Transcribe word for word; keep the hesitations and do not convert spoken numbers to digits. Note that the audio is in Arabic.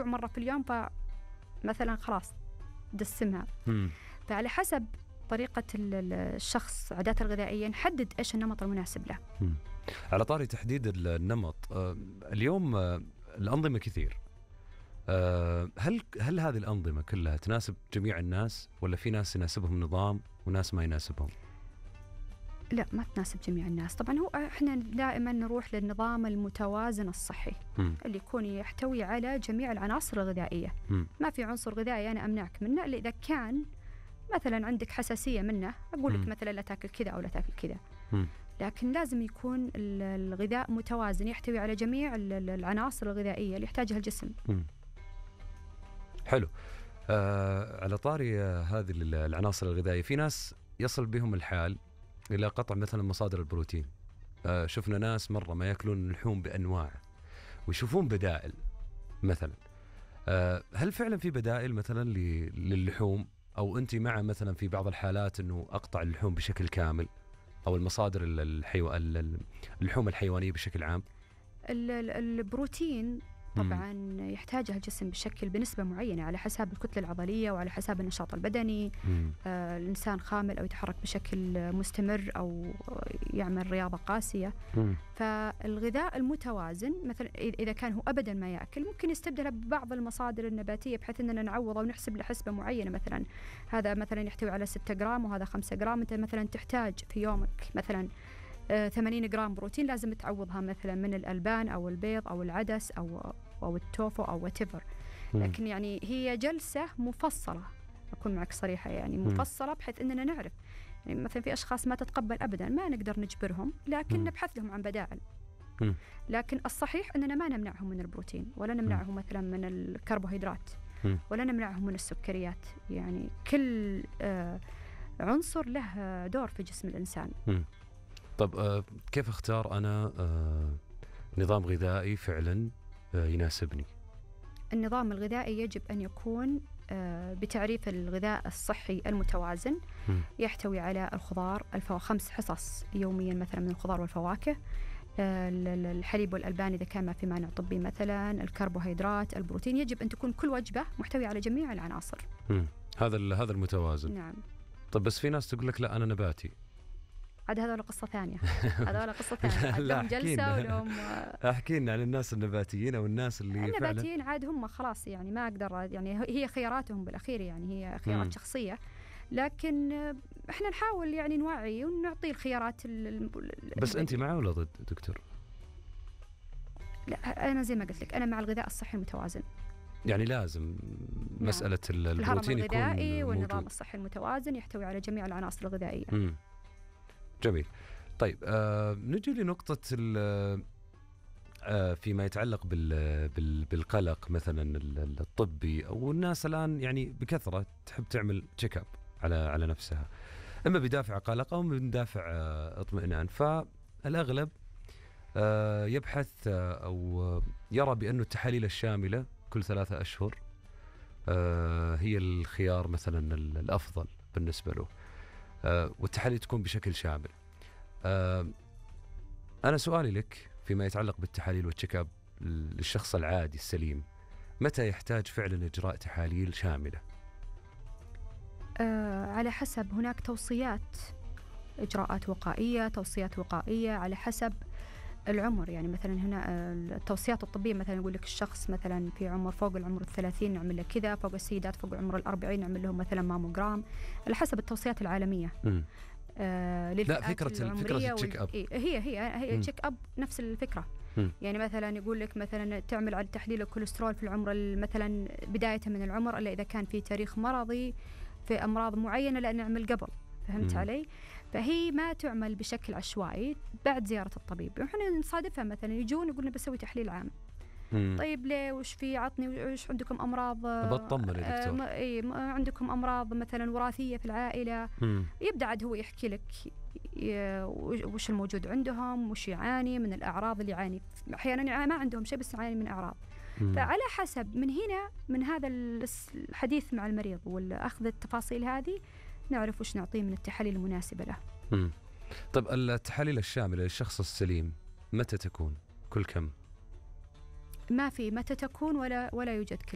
مرة في اليوم فمثلا خلاص دسمها. مم. فعلى حسب طريقة الشخص عاداته الغذائية نحدد إيش النمط المناسب له. مم. على طاري تحديد النمط، اليوم الأنظمة كثير، هل هل هذه الأنظمة كلها تناسب جميع الناس ولا في ناس يناسبهم نظام وناس ما يناسبهم؟ لا، ما تناسب جميع الناس طبعا. هو احنا دائما نروح للنظام المتوازن الصحي م. اللي يكون يحتوي على جميع العناصر الغذائية. م. ما في عنصر غذائي أنا أمنعك منه إلا إذا كان مثلا عندك حساسية منه، أقول لك مثلا لا تاكل كذا أو لا تاكل كذا. م. لكن لازم يكون الغذاء متوازن يحتوي على جميع العناصر الغذائية اللي يحتاجها الجسم. م. حلو. آه على طاري آه هذه العناصر الغذائية، في ناس يصل بهم الحال إلى قطع مثلا مصادر البروتين. آه شفنا ناس مرة ما يأكلون اللحوم بأنواع ويشوفون بدائل مثلا. آه هل فعلا في بدائل مثلا للحوم، أو أنت مع مثلا في بعض الحالات أنه أقطع اللحوم بشكل كامل أو المصادر الحيو... اللحوم الحيوانية بشكل عام؟ البروتين طبعا مم. يحتاجها الجسم بشكل بنسبة معينة على حسب الكتلة العضلية وعلى حسب النشاط البدني. آه الإنسان خامل أو يتحرك بشكل مستمر أو يعمل رياضة قاسية. مم. فالغذاء المتوازن مثلا إذا كان هو أبدا ما يأكل ممكن يستبدلها ببعض المصادر النباتية بحيث أننا نعوض أو نحسب لحسبة معينة. مثلا هذا مثلا يحتوي على ستة جرام وهذا خمسة جرام. أنت مثلا تحتاج في يومك مثلا ثمانين جرام بروتين، لازم تعوضها مثلا من الألبان أو البيض أو العدس أو أو التوفو أو واتيفر. لكن يعني هي جلسة مفصلة، أكون معك صريحة، يعني مفصلة بحيث أننا نعرف. يعني مثلا في أشخاص ما تتقبل أبدا، ما نقدر نجبرهم، لكن نبحث لهم عن بدائل. لكن الصحيح أننا ما نمنعهم من البروتين ولا نمنعهم مثلا من الكربوهيدرات ولا نمنعهم من السكريات. يعني كل آه عنصر له دور في جسم الإنسان. طب آه كيف اختار أنا آه نظام غذائي فعلا آه يناسبني؟ النظام الغذائي يجب أن يكون آه بتعريف الغذاء الصحي المتوازن. م. يحتوي على الخضار الفواكه، خمس حصص يوميا مثلا من الخضار والفواكه، آه الحليب والألبان إذا كان ما في مانع طبي مثلا، الكربوهيدرات، البروتين. يجب أن تكون كل وجبة محتوية على جميع العناصر. م. هذا هذا المتوازن. نعم. طب بس في ناس تقول لك لا أنا نباتي. هذا هذول قصة ثانية. هذول قصة ثانية. لهم جلسة ولهم. أحكي لنا عن الناس النباتيين أو الناس اللي النباتيين عاد هم خلاص، يعني ما أقدر، يعني هي خياراتهم بالأخير، يعني هي خيارات م. شخصية. لكن إحنا نحاول يعني نوعي ونعطي الخيارات. بس أنت معه ولا ضد دكتور؟ لا، أنا زي ما قلت لك أنا مع الغذاء الصحي المتوازن. يعني لازم نعم. مسألة البروتين يكون الغذائي والنظام الصحي المتوازن يحتوي على جميع العناصر الغذائية. م. جميل. طيب آه نجي لنقطة آه فيما يتعلق بال بال بالقلق مثلا الطبي، أو الناس الآن يعني بكثرة تحب تعمل تشيك اب على على نفسها، إما بدافع قلق أو من دافع آه اطمئنان. فالأغلب آه يبحث آه أو يرى بأنه التحاليل الشاملة كل ثلاثة أشهر آه هي الخيار مثلا الأفضل بالنسبة له، آه والتحاليل تكون بشكل شامل. آه أنا سؤالي لك فيما يتعلق بالتحاليل والتشيك اب للشخص العادي السليم، متى يحتاج فعلا إجراء تحاليل شاملة؟ آه على حسب، هناك توصيات إجراءات وقائية، توصيات وقائية على حسب العمر. يعني مثلا هنا التوصيات الطبية مثلا يقول لك الشخص مثلا في عمر فوق العمر الثلاثين نعمل له كذا، فوق السيدات فوق عمر الأربعين نعمل لهم مثلا ماموجرام، على حسب التوصيات العالمية. م. آه لا فكرة فكرة التشيك اب هي هي هي التشيك اب نفس الفكرة. م. يعني مثلا يقول لك مثلا تعمل على تحليل الكوليسترول في العمر مثلا بداية من العمر، إلا إذا كان في تاريخ مرضي في أمراض معينة لا نعمل قبل. فهمت م. علي؟ فهي ما تعمل بشكل عشوائي بعد زيارة الطبيب. وإحنا نصادفها مثلا يجون يقولون بسوي تحليل عام. مم. طيب ليه؟ وش في؟ عطني وش عندكم أمراض؟ بطمن يا دكتور. آه إيه عندكم أمراض مثلا وراثية في العائلة؟ مم. يبدأ عاد هو يحكي لك وش الموجود عندهم، وش يعاني من الأعراض اللي يعاني. أحيانا ما عندهم شيء بس يعاني من أعراض. مم. فعلى حسب من هنا من هذا الحديث مع المريض والأخذ التفاصيل هذه نعرف وش نعطيه من التحاليل المناسبة له. مم. طب التحاليل الشاملة للشخص السليم متى تكون؟ كل كم؟ ما في متى تكون ولا ولا يوجد كل